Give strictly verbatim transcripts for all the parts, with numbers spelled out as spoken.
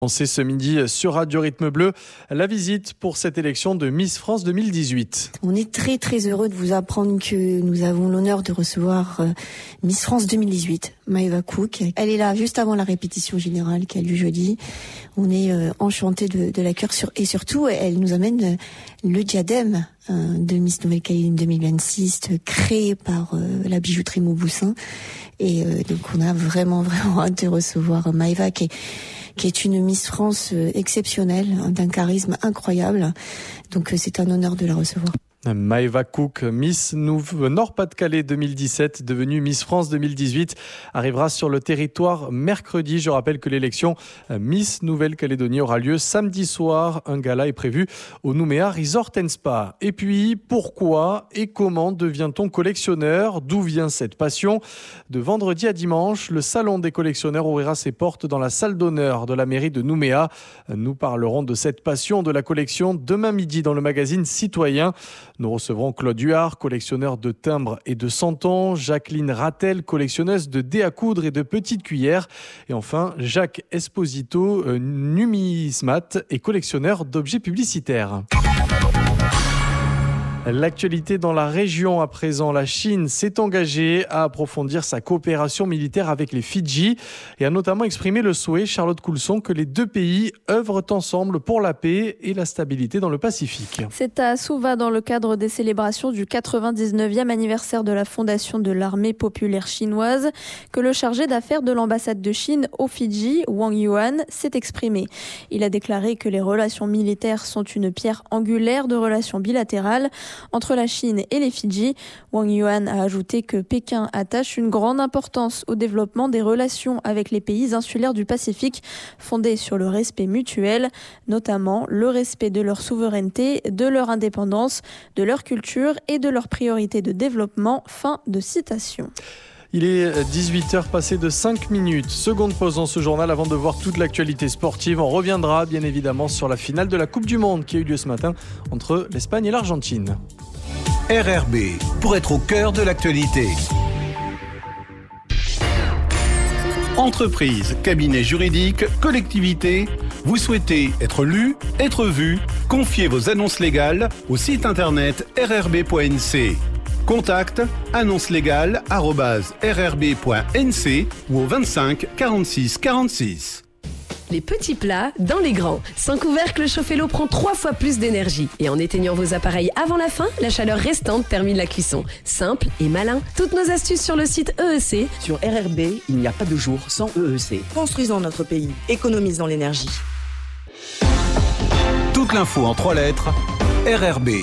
C'est ce midi sur Radio Rythme Bleu, la visite pour cette élection de Miss France deux mille dix-huit. On est très très heureux de vous apprendre que nous avons l'honneur de recevoir Miss France deux mille dix-huit, Maëva Cook. Elle est là juste avant la répétition générale qui a lieu jeudi. On est euh, enchantés de, de l'accueillir sur, et surtout elle nous amène le diadème euh, de Miss Nouvelle-Calédonie deux mille vingt-six créé par euh, la bijouterie Mauboussin. Et euh, donc on a vraiment vraiment hâte de recevoir Maëva qui est qui est une Miss France exceptionnelle, d'un charisme incroyable. Donc c'est un honneur de la recevoir. Maëva Cook, Miss Nord-Pas-de-Calais deux mille dix-sept, devenue Miss France deux mille dix-huit, arrivera sur le territoire mercredi. Je rappelle que l'élection Miss Nouvelle-Calédonie aura lieu samedi soir. Un gala est prévu au Nouméa Resort and Spa. Et puis, pourquoi et comment devient-on collectionneur ? D'où vient cette passion ? De vendredi à dimanche, le salon des collectionneurs ouvrira ses portes dans la salle d'honneur de la mairie de Nouméa. Nous parlerons de cette passion de la collection demain midi dans le magazine Citoyen. Nous recevrons Claude Huard, collectionneur de timbres et de santons, Jacqueline Rattel, collectionneuse de dés à coudre et de petites cuillères, et enfin Jacques Esposito, euh, numismate et collectionneur d'objets publicitaires. L'actualité dans la région à présent, la Chine s'est engagée à approfondir sa coopération militaire avec les Fidji et a notamment exprimé le souhait, Charlotte Coulson, que les deux pays œuvrent ensemble pour la paix et la stabilité dans le Pacifique. C'est à Suva, dans le cadre des célébrations du quatre-vingt-dix-neuvième anniversaire de la fondation de l'armée populaire chinoise, que le chargé d'affaires de l'ambassade de Chine aux Fidji, Wang Yuan, s'est exprimé. Il a déclaré que les relations militaires sont une pierre angulaire de relations bilatérales entre la Chine et les Fidji. Wang Yuan a ajouté que Pékin attache une grande importance au développement des relations avec les pays insulaires du Pacifique, fondées sur le respect mutuel, notamment le respect de leur souveraineté, de leur indépendance, de leur culture et de leurs priorités de développement. Fin de citation. Il est dix-huit heures passées de cinq minutes. Seconde pause dans ce journal avant de voir toute l'actualité sportive. On reviendra bien évidemment sur la finale de la Coupe du Monde qui a eu lieu ce matin entre l'Espagne et l'Argentine. R R B, pour être au cœur de l'actualité. Entreprise, cabinet juridique, collectivité, vous souhaitez être lu, être vu, confiez vos annonces légales au site internet r r b point n c. Contact annonce légale arobase r r b point n c ou au vingt-cinq quarante-six quarante-six. Les petits plats dans les grands. Sans couvercle, chauffer l'eau prend trois fois plus d'énergie. Et en éteignant vos appareils avant la fin, la chaleur restante termine la cuisson. Simple et malin. Toutes nos astuces sur le site E E C. Sur R R B, il n'y a pas de jour sans E E C. Construisons notre pays. Économisons l'énergie. Toute l'info en trois lettres. R R B.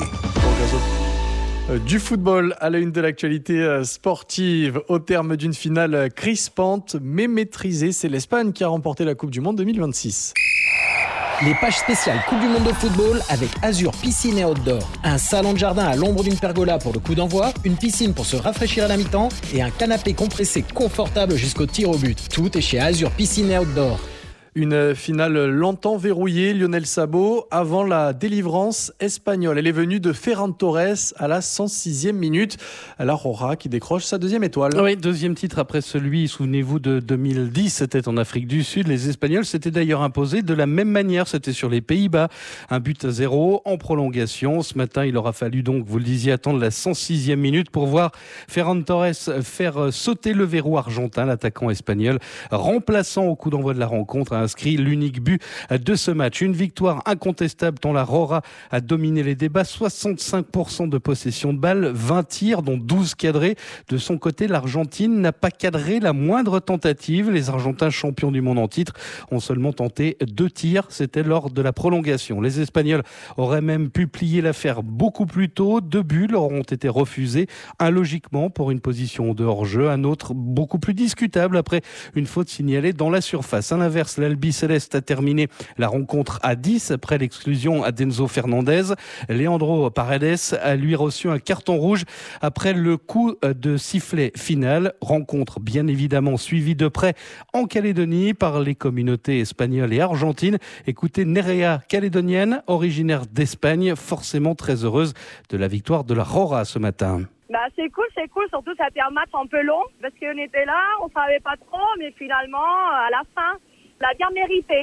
Du football à la une de l'actualité sportive. Au terme d'une finale crispante mais maîtrisée, c'est l'Espagne qui a remporté la Coupe du Monde deux mille vingt-six. Les pages spéciales Coupe du Monde de football avec Azur Piscine et Outdoor. Un salon de jardin à l'ombre d'une pergola pour le coup d'envoi, une piscine pour se rafraîchir à la mi-temps et un canapé compressé confortable jusqu'au tir au but. Tout est chez Azur Piscine et Outdoor. Une finale longtemps verrouillée, Lionel Sabo, avant la délivrance espagnole. Elle est venue de Ferran Torres à la cent sixième minute. La Roja qui décroche sa deuxième étoile. Oui, deuxième titre après celui, souvenez-vous, de deux mille dix. C'était en Afrique du Sud. Les Espagnols s'étaient d'ailleurs imposés de la même manière. C'était sur les Pays-Bas. Un but à zéro en prolongation. Ce matin, il aura fallu donc, vous le disiez, attendre la cent sixième minute pour voir Ferran Torres faire sauter le verrou argentin, l'attaquant espagnol, remplaçant au coup d'envoi de la rencontre, a inscrit l'unique but de ce match. Une victoire incontestable dont la Roja a dominé les débats. soixante-cinq pour cent de possession de balles, vingt tirs, dont douze cadrés. De son côté, l'Argentine n'a pas cadré la moindre tentative. Les Argentins, champions du monde en titre, ont seulement tenté deux tirs. C'était lors de la prolongation. Les Espagnols auraient même pu plier l'affaire beaucoup plus tôt. Deux buts leur ont été refusés, un logiquement pour une position de hors-jeu, un autre beaucoup plus discutable après une faute signalée dans la surface. À l'inverse, l'Albi Céleste a terminé la rencontre à dix après l'exclusion à d'Enzo Fernandez. Leandro Paredes a lui reçu un carton rouge après le coup de sifflet final. Rencontre bien évidemment suivie de près en Calédonie par les communautés espagnoles et argentines. Écoutez Nerea, calédonienne, originaire d'Espagne, forcément très heureuse de la victoire de la Roja ce matin. Bah c'est cool, c'est cool, surtout ça a été un match un peu long parce qu'on était là, on savait pas trop, mais finalement à la fin, on l'a bien mérité.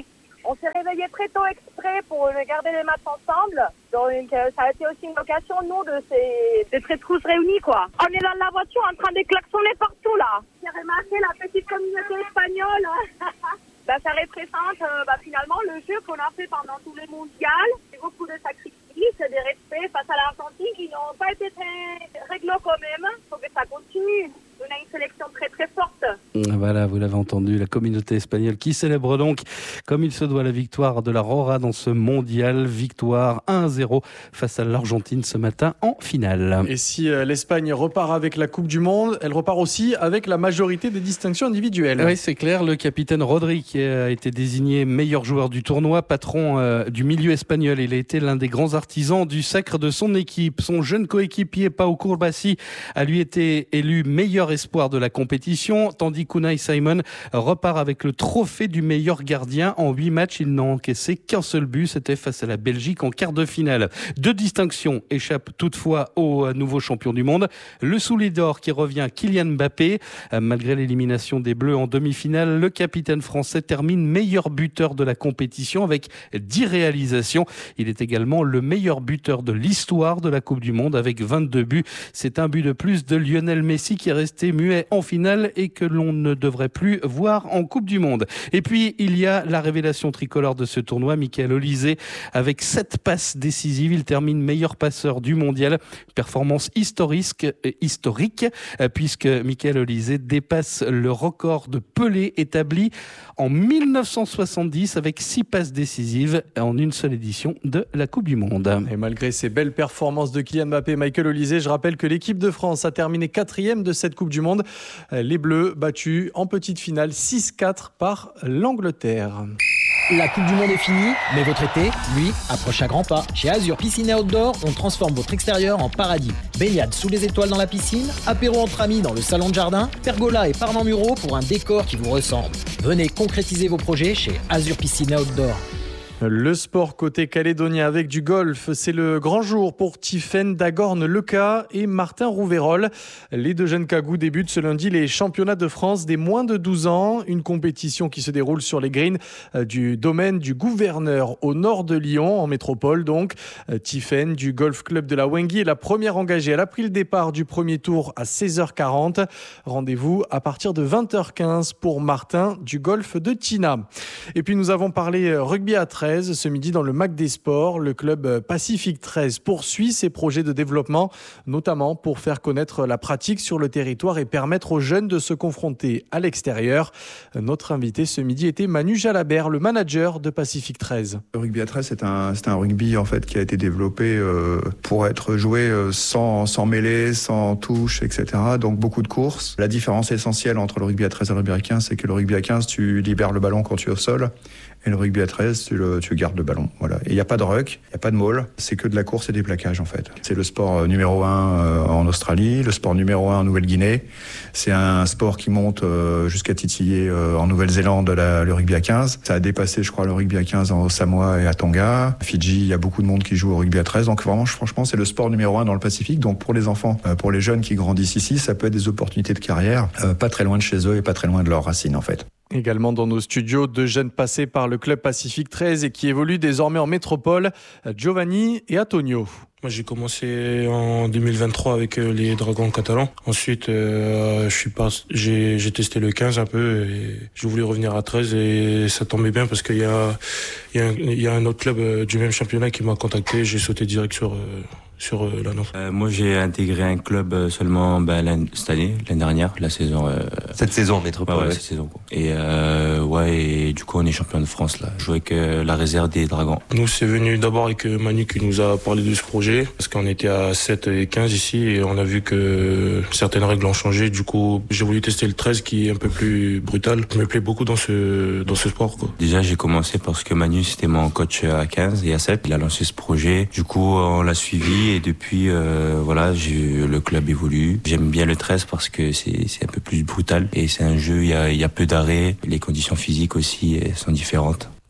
On s'est réveillés très tôt exprès pour regarder les matchs ensemble. Donc euh, ça a été aussi une occasion, nous, de ces, de ces trousses réunies, quoi. On est dans la voiture en train de klaxonner partout, là. J'ai remarqué la petite communauté espagnole. Bah, ça représente euh, bah, finalement le jeu qu'on a fait pendant tous les mondiales. C'est beaucoup de sacrifices, de respect face à l'Argentine qui n'ont pas été très réglo quand même. Il faut que ça continue. On a une sélection très très forte. Voilà, vous l'avez entendu, la communauté espagnole qui célèbre donc comme il se doit la victoire de la Rora dans ce mondial. Victoire un à zéro face à l'Argentine ce matin en finale. Et si euh, l'Espagne repart avec la Coupe du Monde, elle repart aussi avec la majorité des distinctions individuelles. Oui, c'est clair. Le capitaine Rodri qui a été désigné meilleur joueur du tournoi, patron euh, du milieu espagnol. Il a été l'un des grands artisans du sacre de son équipe. Son jeune coéquipier Pau Cubarsí a lui été élu meilleur espoir de la compétition, tandis qu'Unai Simon repart avec le trophée du meilleur gardien. En huit matchs, il n'a encaissé qu'un seul but, c'était face à la Belgique en quart de finale. Deux distinctions échappent toutefois au nouveau champion du monde. Le soulier d'or qui revient à Kylian Mbappé. Malgré l'élimination des Bleus en demi-finale, le capitaine français termine meilleur buteur de la compétition avec dix réalisations. Il est également le meilleur buteur de l'histoire de la Coupe du Monde avec vingt-deux buts. C'est un but de plus de Lionel Messi qui est resté muet en finale et que l'on ne devrait plus voir en Coupe du Monde. Et puis, il y a la révélation tricolore de ce tournoi, Michael Olise, avec sept passes décisives. Il termine meilleur passeur du mondial. Performance historique, historique puisque Michael Olise dépasse le record de Pelé établi en mille neuf cent soixante-dix avec six passes décisives en une seule édition de la Coupe du Monde. Et malgré ces belles performances de Kylian Mbappé et Michael Olise, je rappelle que l'équipe de France a terminé quatrième de cette Coupe du Monde. Les Bleus battus en petite finale six quatre par l'Angleterre. La Coupe du Monde est finie, mais votre été, lui, approche à grands pas. Chez Azur Piscine et Outdoor, on transforme votre extérieur en paradis. Baignade sous les étoiles dans la piscine, apéro entre amis dans le salon de jardin, pergola et parements muraux pour un décor qui vous ressemble. Venez concrétiser vos projets chez Azur Piscine et Outdoor. Le sport côté calédonien avec du golf, c'est le grand jour pour Tiffaine Dagorne-Leca et Martin Rouveyrol. Les deux jeunes cagous débutent ce lundi les championnats de France des moins de douze ans. Une compétition qui se déroule sur les greens du domaine du Gouverneur au nord de Lyon, en métropole donc. Tiffaine du Golf Club de la Wengui est la première engagée. Elle a pris le départ du premier tour à seize heures quarante. Rendez-vous à partir de vingt heures quinze pour Martin du Golf de Tina. Et puis nous avons parlé rugby à treize. Ce midi dans le M A C des Sports, le club Pacifique treize poursuit ses projets de développement, notamment pour faire connaître la pratique sur le territoire et permettre aux jeunes de se confronter à l'extérieur. Notre invité ce midi était Manu Jalabert, le manager de Pacifique treize. Le rugby à treize, c'est un, c'est un rugby en fait qui a été développé euh, pour être joué euh, sans, sans mêlée, sans touche, et cetera. Donc beaucoup de courses. La différence essentielle entre le rugby à treize et le rugby à quinze, c'est que le rugby à quinze, tu libères le ballon quand tu es au sol. Et le rugby à treize, tu, le, tu gardes le ballon. Voilà. Et il n'y a pas de ruck, il n'y a pas de maul. C'est que de la course et des plaquages, en fait. C'est le sport numéro un euh, en Australie, le sport numéro un en Nouvelle-Guinée. C'est un sport qui monte euh, jusqu'à titiller euh, en Nouvelle-Zélande la, le rugby à quinze. Ça a dépassé, je crois, le rugby à quinze en Samoa et à Tonga. Fidji, il y a beaucoup de monde qui joue au rugby à treize. Donc vraiment, franchement, c'est le sport numéro un dans le Pacifique. Donc pour les enfants, euh, pour les jeunes qui grandissent ici, ça peut être des opportunités de carrière euh, pas très loin de chez eux et pas très loin de leurs racines, en fait. Également dans nos studios, deux jeunes passés par le club Pacifique treize et qui évoluent désormais en métropole, Giovanni et Antonio. Moi, j'ai commencé en deux mille vingt-trois avec les Dragons catalans. Ensuite, euh, je suis pas, j'ai, j'ai testé le quinze un peu et j'ai voulu revenir à treize et ça tombait bien parce qu'il y a, il y a, un, il y a un autre club du même championnat qui m'a contacté. J'ai sauté direct sur, euh, sur euh, l'annonce. Euh, moi, j'ai intégré un club seulement bah, cette année, l'année dernière, la saison. Euh... Cette saison, métropole. Ouais, ouais, cette saison. Quoi. Et euh, ouais, et du coup, on est champion de France là. Je jouais avec euh, la réserve des Dragons. Nous, c'est venu d'abord avec Manu qui nous a parlé de ce projet parce qu'on était à sept et quinze ici et on a vu que certaines règles ont changé. Du coup, j'ai voulu tester le treize qui est un peu plus brutal. Je me plais beaucoup dans ce dans ce sport, quoi. Déjà, j'ai commencé parce que Manu c'était mon coach à quinze et à sept. Il a lancé ce projet. Du coup, on l'a suivi. Et depuis, euh, voilà, j'ai, le club évolue. J'aime bien le treize parce que c'est, c'est un peu plus brutal. Et c'est un jeu, il y a, il y a peu d'arrêts. Les conditions physiques aussi sont différentes.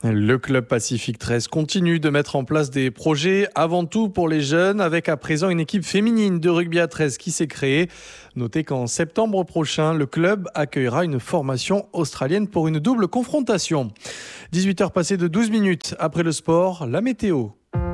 Le club Pacifique treize continue de mettre en place des projets avant tout pour les jeunes, avec à présent une équipe féminine de rugby à treize qui s'est créée. Notez qu'en septembre prochain, le club accueillera une formation australienne pour une double confrontation. dix-huit heures passées de douze minutes après le sport, la météo.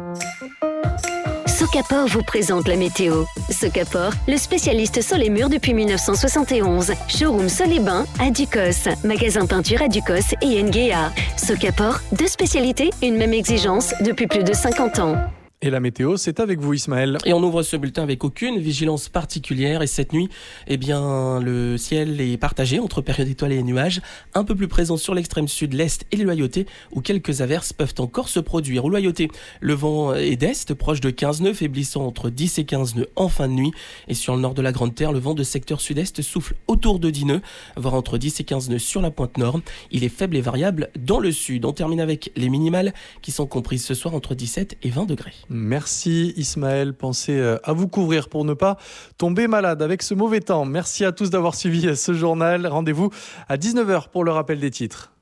Socapor vous présente la météo. Socapor, le spécialiste sur les murs depuis mille neuf cent soixante et onze. Showroom Sol et Bain à Ducos. Magasin peinture à Ducos et Nguea. Socapor, deux spécialités, une même exigence depuis plus de cinquante ans. Et la météo, c'est avec vous Ismaël. Et on ouvre ce bulletin avec aucune vigilance particulière. Et cette nuit, eh bien, le ciel est partagé entre périodes étoilées et nuages, un peu plus présent sur l'extrême sud, l'est et les Loyautés, où quelques averses peuvent encore se produire. Aux Loyautés, le vent est d'est, proche de quinze nœuds, faiblissant entre dix et quinze nœuds en fin de nuit. Et sur le nord de la Grande Terre, le vent de secteur sud-est souffle autour de dix nœuds, voire entre dix et quinze nœuds sur la pointe nord. Il est faible et variable dans le sud. On termine avec les minimales qui sont comprises ce soir entre dix-sept et vingt degrés. Merci Ismaël, pensez à vous couvrir pour ne pas tomber malade avec ce mauvais temps. Merci à tous d'avoir suivi ce journal. Rendez-vous à dix-neuf heures pour le rappel des titres.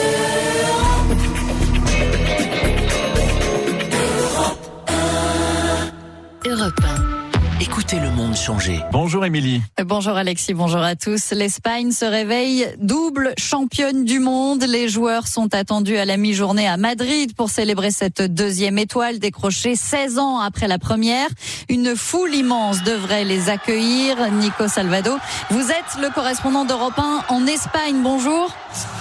Europe un. Écoutez le monde changer. Bonjour Émilie. Bonjour Alexis, bonjour à tous. L'Espagne se réveille double championne du monde. Les joueurs sont attendus à la mi-journée à Madrid pour célébrer cette deuxième étoile décrochée seize ans après la première. Une foule immense devrait les accueillir. Nico Salvado, vous êtes le correspondant d'Europe un en Espagne. Bonjour.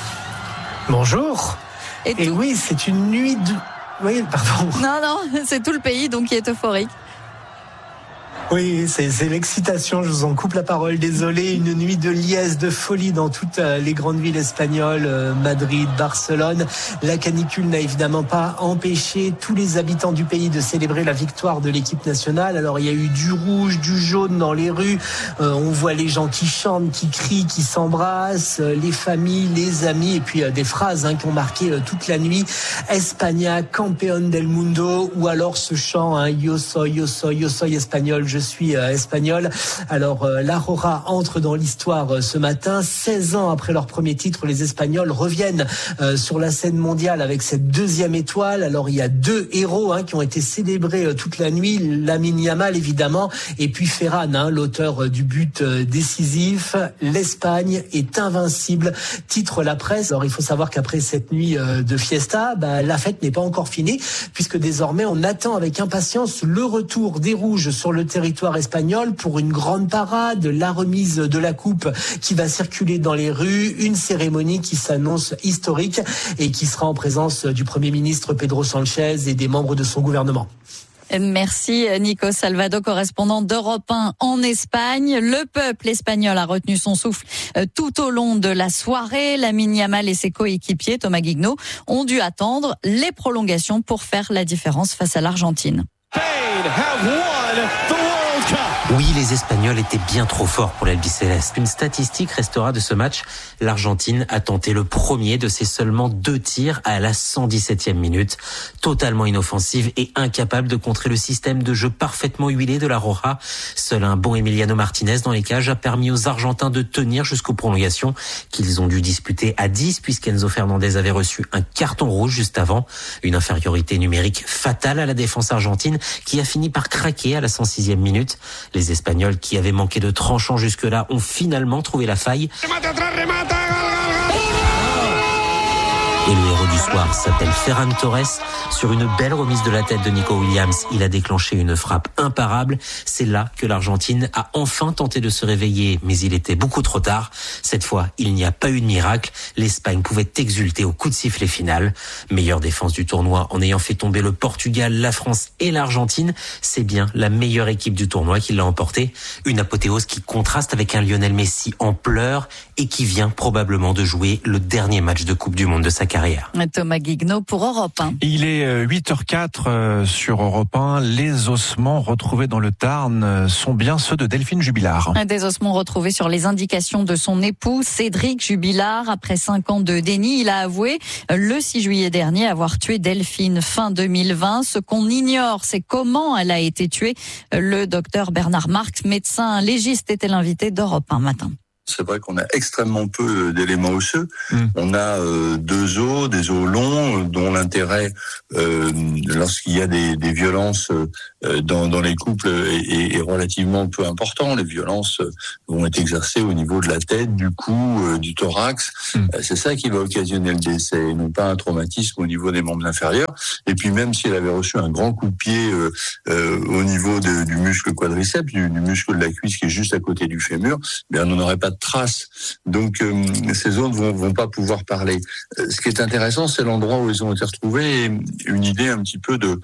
Bonjour. Et, Et oui, c'est une nuit de... Oui, pardon. Non, non, c'est tout le pays donc qui est euphorique. Oui, c'est, c'est l'excitation, je vous en coupe la parole, désolé. Une nuit de liesse, de folie dans toutes les grandes villes espagnoles, Madrid, Barcelone. La canicule n'a évidemment pas empêché tous les habitants du pays de célébrer la victoire de l'équipe nationale. Alors il y a eu du rouge, du jaune dans les rues. Euh, on voit les gens qui chantent, qui crient, qui s'embrassent, les familles, les amis, et puis euh, des phrases hein, qui ont marqué euh, toute la nuit. España, campeón del mundo, ou alors ce chant, hein, yo soy, yo soy, yo soy espagnol, je suis euh, espagnol. Alors euh, la Roja entre dans l'histoire euh, ce matin. seize ans après leur premier titre, les Espagnols reviennent euh, sur la scène mondiale avec cette deuxième étoile. Alors il y a deux héros hein, qui ont été célébrés euh, toute la nuit. Lamine Yamal évidemment, et puis Ferran, hein, l'auteur euh, du but euh, décisif. L'Espagne est invincible, titre la presse. Alors il faut savoir qu'après cette nuit euh, de fiesta, bah, la fête n'est pas encore finie, puisque désormais on attend avec impatience le retour des Rouges sur le territoire espagnol pour une grande parade, la remise de la coupe qui va circuler dans les rues, une cérémonie qui s'annonce historique et qui sera en présence du Premier ministre Pedro Sánchez et des membres de son gouvernement. Merci Nico Salvado, correspondant d'Europe un en Espagne. Le peuple espagnol a retenu son souffle tout au long de la soirée. Lamine Yamal et ses coéquipiers Thomas Guigno ont dû attendre les prolongations pour faire la différence face à l'Argentine. Oui, les Espagnols étaient bien trop forts pour l'Albiceleste. Une statistique restera de ce match. L'Argentine a tenté le premier de ses seulement deux tirs à la cent dix-septième minute. Totalement inoffensive et incapable de contrer le système de jeu parfaitement huilé de la Roja. Seul un bon Emiliano Martinez dans les cages a permis aux Argentins de tenir jusqu'aux prolongations qu'ils ont dû disputer à dix puisqu'Enzo Fernandez avait reçu un carton rouge juste avant. Une infériorité numérique fatale à la défense argentine qui a fini par craquer à la cent sixième minute. Les Espagnols qui avaient manqué de tranchant jusque-là ont finalement trouvé la faille. Et le héros du soir s'appelle Ferran Torres. Sur une belle remise de la tête de Nico Williams, il a déclenché une frappe imparable. C'est là que l'Argentine a enfin tenté de se réveiller, mais il était beaucoup trop tard. Cette fois, il n'y a pas eu de miracle. L'Espagne pouvait exulter au coup de sifflet final. Meilleure défense du tournoi en ayant fait tomber le Portugal, la France et l'Argentine. C'est bien la meilleure équipe du tournoi qui l'a emporté. Une apothéose qui contraste avec un Lionel Messi en pleurs et qui vient probablement de jouer le dernier match de Coupe du Monde de sa carrière. Thomas Guigno pour Europe un. Il est huit heures quatre sur Europe un. Les ossements retrouvés dans le Tarn sont bien ceux de Delphine Jubilard. Des ossements retrouvés sur les indications de son époux Cédric Jubilard. Après cinq ans de déni, il a avoué le six juillet dernier avoir tué Delphine fin deux mille vingt. Ce qu'on ignore, c'est comment elle a été tuée. Le docteur Bernard Marx, médecin légiste, était l'invité d'Europe un matin. C'est vrai qu'on a extrêmement peu d'éléments osseux. Mmh. On a euh, deux os, des os longs, dont l'intérêt, euh, lorsqu'il y a des, des violences euh, dans, dans les couples, est, est relativement peu important. Les violences vont être exercées au niveau de la tête, du cou, euh, du thorax. Mmh. C'est ça qui va occasionner le décès, et non pas un traumatisme au niveau des membres inférieurs. Et puis même si elle avait reçu un grand coup de pied euh, euh, au niveau de, du muscle quadriceps, du, du muscle de la cuisse qui est juste à côté du fémur, bien on n'aurait pas de traces. Donc euh, ces zones vont, vont pas pouvoir parler. Euh, ce qui est intéressant, c'est l'endroit où ils ont été retrouvés, et une idée un petit peu de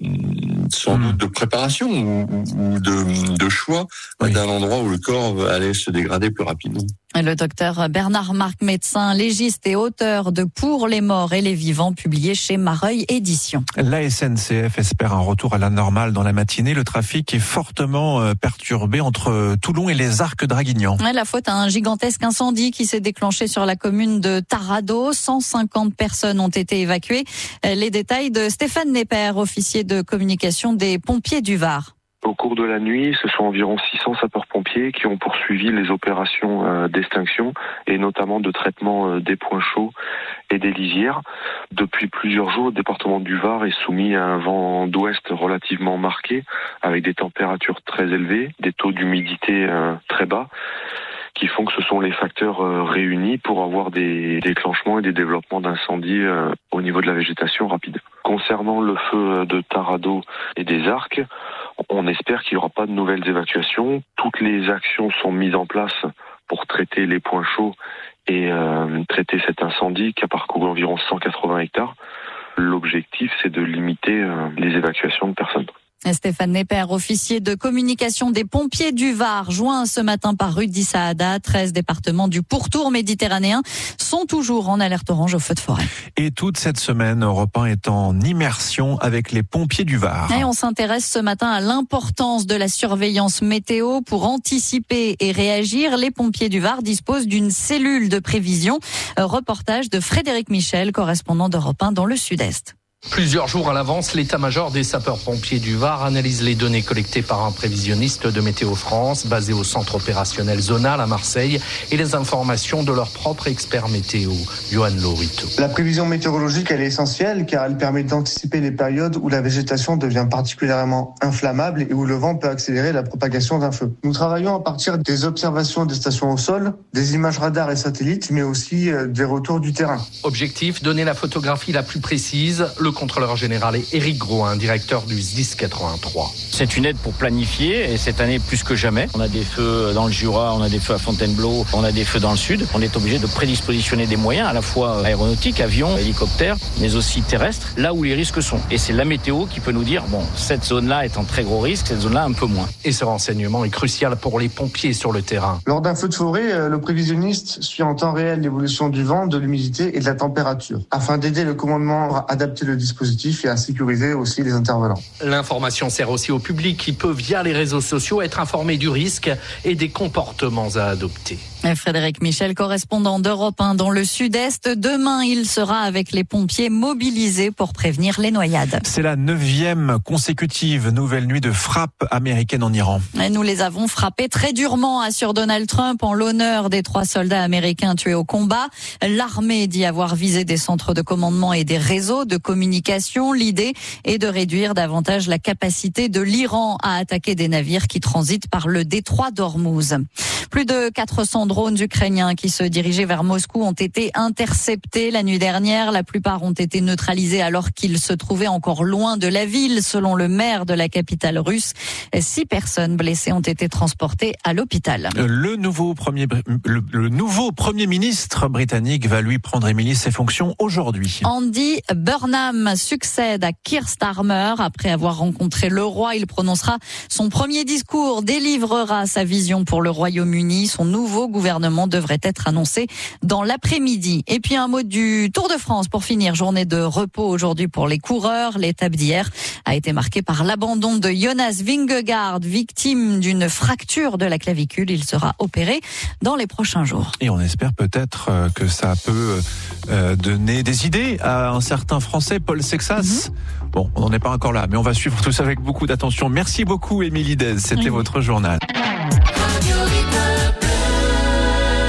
sans doute de préparation ou, ou de, de choix oui. d'un endroit où le corps allait se dégrader plus rapidement. Le docteur Bernard Marc, médecin légiste et auteur de Pour les morts et les vivants, publié chez Mareuil Éditions. La S N C F espère un retour à la normale dans la matinée. Le trafic est fortement perturbé entre Toulon et les Arcs Draguignan. La faute à un gigantesque incendie qui s'est déclenché sur la commune de Tarado. cent cinquante personnes ont été évacuées. Les détails de Stéphane Népper, officier de communication des pompiers du Var. Au cours de la nuit, ce sont environ six cents sapeurs-pompiers qui ont poursuivi les opérations euh, d'extinction et notamment de traitement euh, des points chauds et des lisières. Depuis plusieurs jours, le département du Var est soumis à un vent d'ouest relativement marqué avec des températures très élevées, des taux d'humidité euh, très bas, qui font que ce sont les facteurs euh, réunis pour avoir des déclenchements et des développements d'incendies euh, au niveau de la végétation rapide. Concernant le feu de Tarado et des Arcs, on espère qu'il n'y aura pas de nouvelles évacuations. Toutes les actions sont mises en place pour traiter les points chauds et euh, traiter cet incendie qui a parcouru environ cent quatre-vingts hectares. L'objectif, c'est de limiter euh, les évacuations de personnes. Stéphane Népper, officier de communication des pompiers du Var, joint ce matin par Rudy Saada. treize départements du pourtour méditerranéen sont toujours en alerte orange au feu de forêt. Et toute cette semaine, Europe un est en immersion avec les pompiers du Var. Et on s'intéresse ce matin à l'importance de la surveillance météo pour anticiper et réagir. Les pompiers du Var disposent d'une cellule de prévision. Reportage de Frédéric Michel, correspondant d'Europe un dans le Sud-Est. Plusieurs jours à l'avance, l'état-major des sapeurs-pompiers du Var analyse les données collectées par un prévisionniste de Météo France, basé au centre opérationnel zonal à Marseille, et les informations de leur propre expert météo, Johan Lorito. La prévision météorologique, elle est essentielle car elle permet d'anticiper les périodes où la végétation devient particulièrement inflammable et où le vent peut accélérer la propagation d'un feu. Nous travaillons à partir des observations des stations au sol, des images radars et satellites, mais aussi des retours du terrain. Objectif, donner la photographie la plus précise. Le contrôleur général est Éric Groin, directeur du S D I S quatre-vingt-trois. C'est une aide pour planifier et cette année plus que jamais. On a des feux dans le Jura, on a des feux à Fontainebleau, on a des feux dans le sud. On est obligé de prédispositionner des moyens à la fois aéronautiques, avions, hélicoptères, mais aussi terrestres, là où les risques sont. Et c'est la météo qui peut nous dire, bon, cette zone-là est en très gros risque, cette zone-là un peu moins. Et ce renseignement est crucial pour les pompiers sur le terrain. Lors d'un feu de forêt, le prévisionniste suit en temps réel l'évolution du vent, de l'humidité et de la température, afin d'aider le commandement à adapter le dispositif et à sécuriser aussi les intervenants. L'information sert aussi au public qui peut, via les réseaux sociaux, être informé du risque et des comportements à adopter. Frédéric Michel, correspondant d'Europe un dans le Sud-Est. Demain, il sera avec les pompiers mobilisés pour prévenir les noyades. C'est la neuvième consécutive nouvelle nuit de frappe américaine en Iran. Et nous les avons frappés très durement, assure Donald Trump, en l'honneur des trois soldats américains tués au combat. L'armée dit avoir visé des centres de commandement et des réseaux de communication. L'idée est de réduire davantage la capacité de l'Iran à attaquer des navires qui transitent par le détroit d'Ormuz. Plus de quatre cents drones ukrainiens qui se dirigeaient vers Moscou ont été interceptés la nuit dernière. La plupart ont été neutralisés alors qu'ils se trouvaient encore loin de la ville, selon le maire de la capitale russe. Six personnes blessées ont été transportées à l'hôpital. Le nouveau premier, le, le nouveau premier ministre britannique va lui prendre, Émilie, ses fonctions aujourd'hui. Andy Burnham succède à Keir Starmer. Après avoir rencontré le roi, il prononcera son premier discours, délivrera sa vision pour le Royaume-Uni. Son nouveau gouvernement devrait être annoncé dans l'après-midi. Et puis un mot du Tour de France pour finir. Journée de repos aujourd'hui pour les coureurs. L'étape d'hier a été marquée par l'abandon de Jonas Vingegaard, victime d'une fracture de la clavicule. Il sera opéré dans les prochains jours. Et on espère peut-être que ça peut donner des idées à un certain Français, Paul Sexas. Mm-hmm. Bon, on n'en est pas encore là, mais on va suivre tout ça avec beaucoup d'attention. Merci beaucoup, Émilie Dez. C'était oui. votre journal.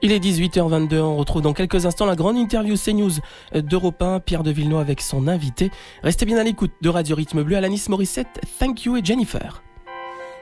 Il est dix-huit heures vingt-deux, on retrouve dans quelques instants la grande interview CNews d'Europe un, Pierre de Villeneuve avec son invité. Restez bien à l'écoute de Radio Rythme Bleu, Alanis Morissette, Thank You et Jennifer.